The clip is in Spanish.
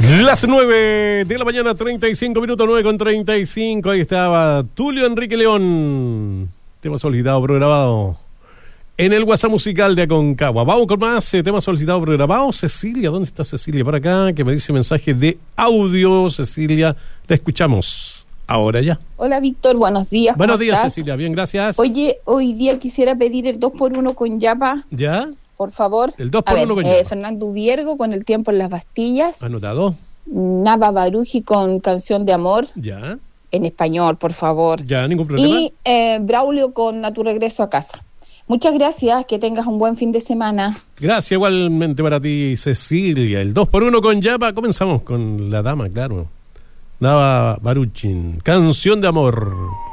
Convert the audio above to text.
Las 9 de la mañana, 35 minutos, 9:35. Ahí estaba Tulio Enrique León. Tema solicitado, programado en el WhatsApp musical de Aconcagua. Vamos con más temas solicitados, programados. Cecilia, ¿dónde está Cecilia? Por acá, que me dice mensaje de audio. Cecilia, la escuchamos ahora ya. Hola Víctor, buenos días. Buenos días, estás? Cecilia, bien, gracias. Oye, hoy día quisiera pedir el 2x1 con Yapa. ¿Ya? Por favor. El 2x1 con Yapa. Fernando Viergo con El tiempo en las Bastillas. Anotado. Nava Baruji con Canción de Amor. Ya. En español, por favor. Ya, ningún problema. Y Braulio con A tu regreso a casa. Muchas gracias, que tengas un buen fin de semana. Gracias igualmente para ti, Cecilia. El 2x1 con Yapa. Comenzamos con la dama, claro. Nava Baruchin, Canción de Amor.